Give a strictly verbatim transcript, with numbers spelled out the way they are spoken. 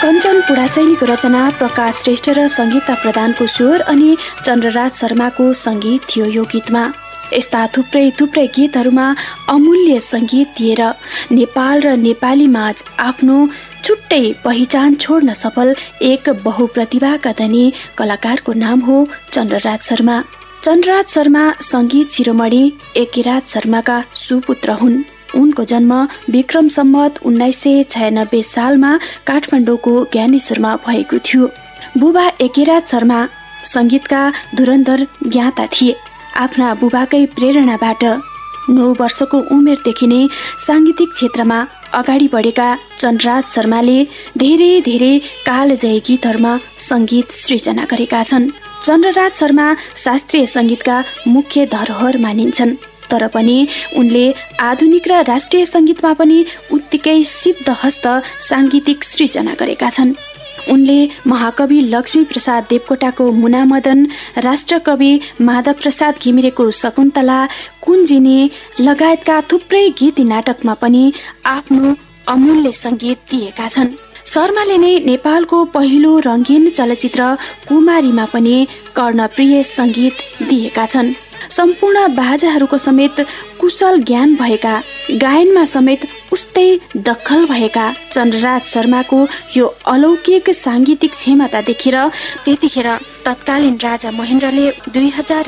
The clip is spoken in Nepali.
कञ्चन पुडासैनीको रचना, प्रकाश श्रेष्ठ र सङ्गीता प्रधानको स्वर अनि चन्द्रराज शर्माको सङ्गीत थियो यो गीतमा। यस्ता थुप्रै थुप्रै गीतहरूमा अमूल्य सङ्गीत दिएर नेपाल र नेपाली माझ आफ्नो छुट्टै पहिचान छोड्न सफल एक बहुप्रतिभाका धनी कलाकारको नाम हो चन्द्रराज शर्मा। चन्द्रराज शर्मा सङ्गीत शिरोमणि एकीराज शर्माका सुपुत्र हुन्। उनको जन्म विक्रम सम्वत उन्नाइस सय छयानब्बे सालमा काठमाडौँको ज्ञानेश्वरमा भएको थियो। बुबा एकीराज शर्मा सङ्गीतका धुरन्धर ज्ञाता थिए। आफ्ना बुबाकै प्रेरणाबाट नौ वर्षको उमेरदेखि नै साङ्गीतिक क्षेत्रमा अगाडि बढेका चन्द्रराज शर्माले धेरै धेरै कालजयी गीतहरूमा सङ्गीत सृजना गरेका छन्। चन्द्रराज शर्मा शास्त्रीय सङ्गीतका मुख्य धरोहर मानिन्छन्, तर पनि उनले आधुनिक र राष्ट्रिय सङ्गीतमा पनि उत्तिकै सिद्धहस्त साङ्गीतिक सृजना गरेका छन्। उनले महाकवि लक्ष्मी प्रसाद देवकोटाको मुनामदन, राष्ट्रकवि माधव प्रसाद घिमिरेको शकुन्तला, कुञ्जिनी लगायतका थुप्रै गीत नाटकमा पनि आफ्नो अमूल्य सङ्गीत दिएका छन्। शर्माले नै नेपालको पहिलो रङ्गीन चलचित्र कुमारीमा पनि कर्णप्रिय सङ्गीत दिएका छन्। सम्पूर्ण बाजाहरूको समेत कुशल ज्ञान भएका, गायनमा समेत उस्तै दखल भएका चन्द्रराज शर्माको यो अलौकिक साङ्गीतिक क्षमता देखेर त्यतिखेर तत्कालीन राजा महेन्द्रले दुई हजार